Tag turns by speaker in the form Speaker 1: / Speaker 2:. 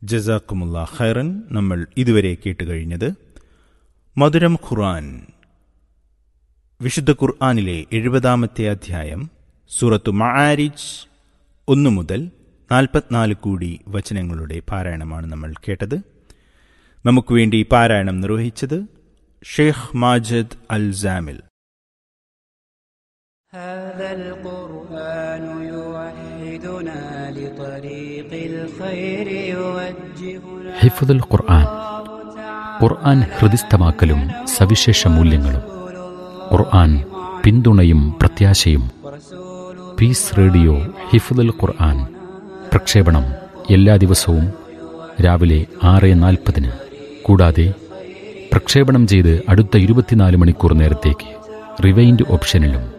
Speaker 1: ജസാക്കുമുല്ലാ ഖൈറൻ. നമ്മൾ ഇതുവരെ കേട്ടുകഴിഞ്ഞത് മധുരം ഖുർആൻ, വിശുദ്ധ ഖുർആനിലെ 70-ാമത്തെ അധ്യായം, സൂറത്തു മആരിജ് 1 മുതൽ 44 കൂടി വചനങ്ങളുടെ പാരായണമാണ് നമ്മൾ കേട്ടത്. നമുക്ക് വേണ്ടി പാരായണം നിർവഹിച്ചത് ഷെയ്ഖ് മാജിദ് അൽ ജാമിൽ.
Speaker 2: هذا القرآن يوحدنا لطريق الخير يوجهنا.
Speaker 3: ഹിഫ്ദുൽ ഖുർആൻ, ഖുർആൻ ഹൃദിസ്ഥമാക്കലും സവിശേഷ മൂല്യങ്ങളും. ഖുർആൻ പിന്തുണയും പ്രത്യാശയും. പീസ് റേഡിയോ ഹിഫ്ദുൽ ഖുർആൻ പ്രക്ഷേപണം എല്ലാ ദിവസവും രാവിലെ 6:40. കൂടാതെ പ്രക്ഷേപണം ചെയ്ത് അടുത്ത 24 മണിക്കൂർ നേരത്തേക്ക് റിവൈൻഡ് ഓപ്ഷനിലും